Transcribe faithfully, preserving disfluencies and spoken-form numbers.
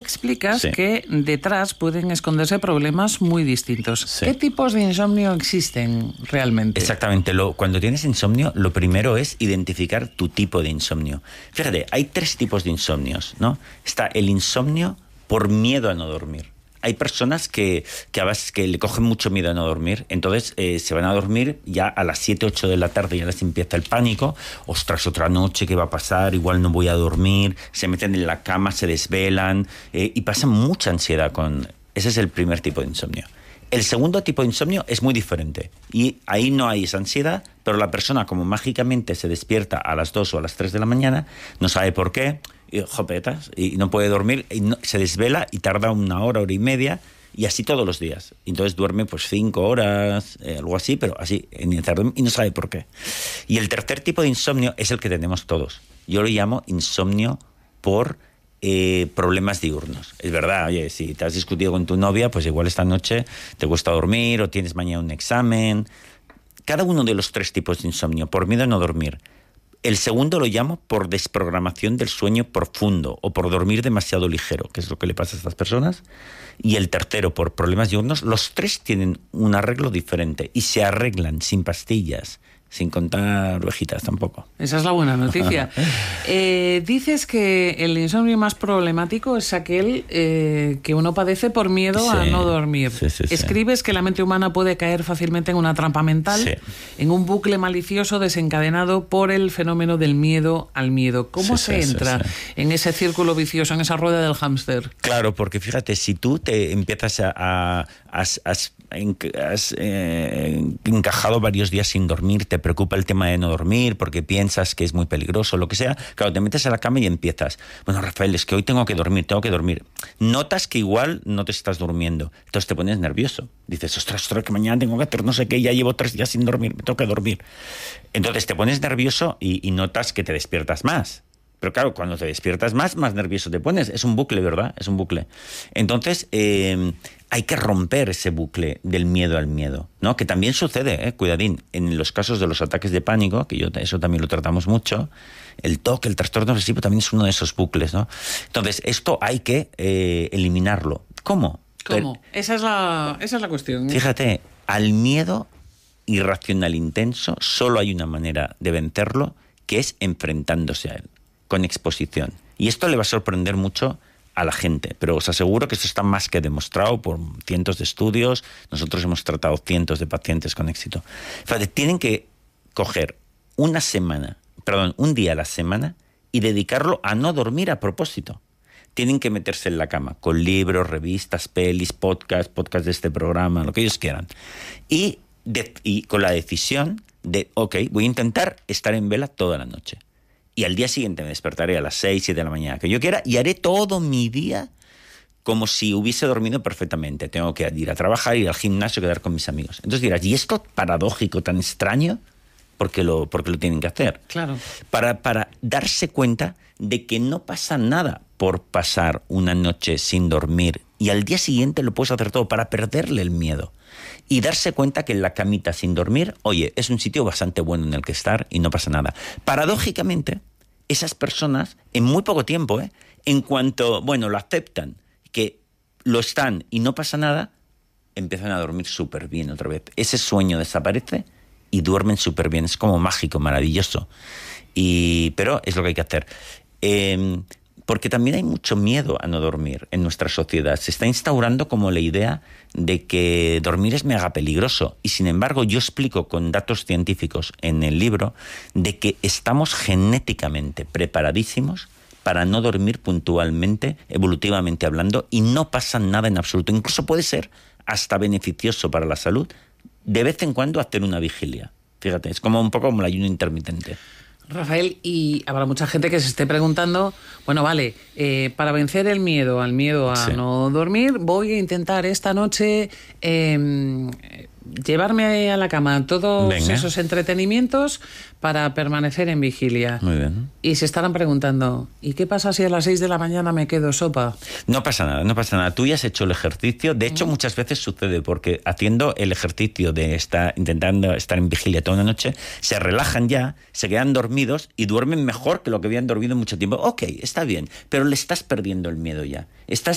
explicas sí. que detrás pueden esconderse problemas muy distintos. Sí. ¿Qué tipos de insomnio existen realmente? Exactamente. Lo, cuando tienes insomnio, lo primero es identificar tu tipo de insomnio. Fíjate, hay tres tipos de insomnios, ¿no? Está el insomnio por miedo a no dormir. Hay personas que, que, a veces, que le cogen mucho miedo a no dormir, entonces eh, se van a dormir ya a las siete, ocho de la tarde, ya les empieza el pánico. Ostras, otra noche, ¿qué va a pasar? Igual no voy a dormir. Se meten en la cama, se desvelan eh, y pasan mucha ansiedad con... Ese es el primer tipo de insomnio. El segundo tipo de insomnio es muy diferente y ahí no hay esa ansiedad, pero la persona como mágicamente se despierta a las dos o a las tres de la mañana, no sabe por qué, y, jopetas, y no puede dormir, y no, se desvela y tarda una hora, hora y media, y así todos los días. Entonces duerme pues cinco horas, eh, algo así, pero así, en el tarde, y no sabe por qué. Y el tercer tipo de insomnio es el que tenemos todos. Yo lo llamo insomnio por eh, problemas diurnos. Es verdad, oye, si te has discutido con tu novia, pues igual esta noche te cuesta dormir o tienes mañana un examen. Cada uno de los tres tipos de insomnio, por miedo a no dormir. El segundo lo llamo por desprogramación del sueño profundo o por dormir demasiado ligero, que es lo que le pasa a estas personas. Y el tercero, por problemas diurnos. Los tres tienen un arreglo diferente y se arreglan sin pastillas, sin contar ovejitas tampoco. Esa es la buena noticia. eh, dices que el insomnio más problemático es aquel eh, que uno padece por miedo sí, a no dormir. Sí, sí, Escribes sí. que la mente humana puede caer fácilmente en una trampa mental, sí. en un bucle malicioso desencadenado por el fenómeno del miedo al miedo. ¿Cómo sí, se sí, entra sí, sí. en ese círculo vicioso, en esa rueda del hámster? Claro, porque fíjate, si tú te empiezas a... a has, has, has eh, encajado varios días sin dormir, te preocupa el tema de no dormir porque piensas que es muy peligroso, lo que sea, claro, te metes a la cama y empiezas, bueno, Rafael, es que hoy tengo que dormir, tengo que dormir. Notas que igual no te estás durmiendo, entonces te pones nervioso. Dices, ostras, ostras, que mañana tengo que hacer no sé qué, ya llevo tres días sin dormir, me tengo que dormir. Entonces te pones nervioso y, y notas que te despiertas más. Pero claro, cuando te despiertas más, más nervioso te pones. Es un bucle, ¿verdad? Es un bucle. Entonces, eh, hay que romper ese bucle del miedo al miedo, ¿no? Que también sucede, ¿eh? Cuidadín, en los casos de los ataques de pánico, que yo eso también lo tratamos mucho, el TOC, el trastorno obsesivo, también es uno de esos bucles, ¿no? Entonces, esto hay que eh, eliminarlo. ¿Cómo? ¿Cómo? Pero, esa es la, esa es la cuestión. Fíjate, al miedo irracional intenso solo hay una manera de vencerlo, que es enfrentándose a él, con exposición. Y esto le va a sorprender mucho a la gente, pero os aseguro que esto está más que demostrado por cientos de estudios. Nosotros hemos tratado cientos de pacientes con éxito. Fíjate, tienen que coger una semana, perdón, un día a la semana y dedicarlo a no dormir a propósito. Tienen que meterse en la cama con libros, revistas, pelis, podcasts, podcasts de este programa, lo que ellos quieran. Y, de, y con la decisión de, ok, voy a intentar estar en vela toda la noche. Y al día siguiente me despertaré a las seis, siete de la mañana, que yo quiera, y haré todo mi día como si hubiese dormido perfectamente. Tengo que ir a trabajar, ir al gimnasio, quedar con mis amigos. Entonces dirás, ¿y esto paradójico, tan extraño? ¿Por qué lo, por qué lo tienen que hacer? Claro. Para, para darse cuenta de que no pasa nada por pasar una noche sin dormir y al día siguiente lo puedes hacer todo para perderle el miedo. Y darse cuenta que en la camita sin dormir, oye, es un sitio bastante bueno en el que estar y no pasa nada. Paradójicamente, esas personas, en muy poco tiempo, ¿eh? en cuanto, bueno, lo aceptan, que lo están y no pasa nada, empiezan a dormir súper bien otra vez. Ese sueño desaparece y duermen súper bien. Es como mágico, maravilloso. Y, pero es lo que hay que hacer. Eh, porque también hay mucho miedo a no dormir en nuestra sociedad. Se está instaurando como la idea de que dormir es mega peligroso. Y sin embargo, yo explico con datos científicos en el libro de que estamos genéticamente preparadísimos para no dormir puntualmente, evolutivamente hablando, y no pasa nada en absoluto. Incluso puede ser hasta beneficioso para la salud de vez en cuando hacer una vigilia. Fíjate, es como un poco como el ayuno intermitente. Rafael, y habrá mucha gente que se esté preguntando, bueno, vale, eh, para vencer el miedo, al miedo a sí. no dormir, voy a intentar esta noche eh, llevarme a la cama todos Venga. esos entretenimientos para permanecer en vigilia. Muy bien. Y se estarán preguntando, ¿y qué pasa si a las seis de la mañana me quedo sopa? No pasa nada, no pasa nada. Tú ya has hecho el ejercicio. De hecho, mm. muchas veces sucede porque haciendo el ejercicio de estar intentando estar en vigilia toda una noche, se relajan ya, se quedan dormidos y duermen mejor que lo que habían dormido mucho tiempo. Ok, está bien, pero le estás perdiendo el miedo ya. Estás